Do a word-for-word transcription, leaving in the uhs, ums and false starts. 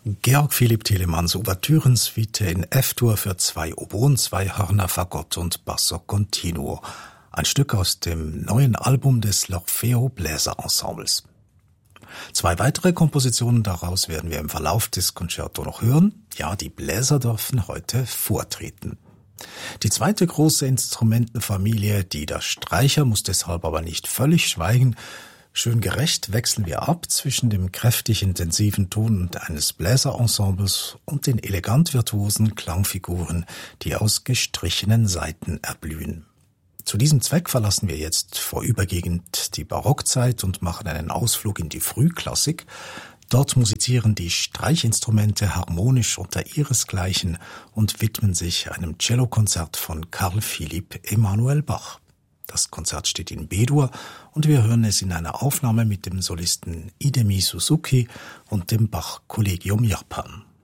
Georg Philipp Telemanns Ouvertürensuite in F-Dur für zwei Oboen, zwei Hörner, Fagott und Basso Continuo. Ein Stück aus dem neuen Album des L'Orfeo Bläserensembles. Zwei weitere Kompositionen daraus werden wir im Verlauf des Concerto noch hören. Ja, die Bläser dürfen heute vortreten. Die zweite große Instrumentenfamilie, die der Streicher, muss deshalb aber nicht völlig schweigen. Schön gerecht wechseln wir ab zwischen dem kräftig intensiven Ton eines Bläserensembles und den elegant virtuosen Klangfiguren, die aus gestrichenen Saiten erblühen. Zu diesem Zweck verlassen wir jetzt vorübergehend die Barockzeit und machen einen Ausflug in die Frühklassik. Dort musizieren die Streichinstrumente harmonisch unter ihresgleichen und widmen sich einem Cellokonzert von Carl Philipp Emanuel Bach. Das Konzert steht in B-Dur und wir hören es in einer Aufnahme mit dem Solisten Hidemi Suzuki und dem Bach Collegium Japan.